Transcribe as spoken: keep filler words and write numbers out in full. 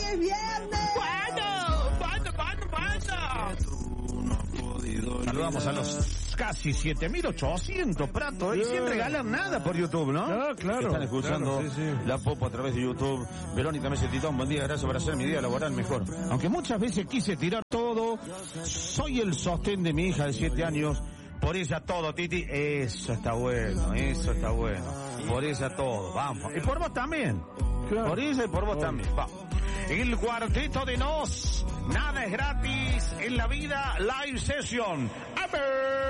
es viernes. ¡Bueno! ¡Bueno, bueno, bueno! Saludamos a los casi siete mil ochocientos pratos y sin regalar nada por YouTube, ¿no? Ah, claro. Que están escuchando claro, sí, sí. La Popo a través de YouTube. Verónica Mesetitón, buen día, gracias por hacer mi día laboral mejor. Aunque muchas veces quise tirar todo, soy el sostén de mi hija de siete años. Por ella todo, Titi. Eso está bueno, eso está bueno. Por ella todo, vamos. Y por vos también. Claro. Por ella y por vos oh. también, vamos. El cuarteto de Nos. Nada es gratis en la vida. Live session. A ver.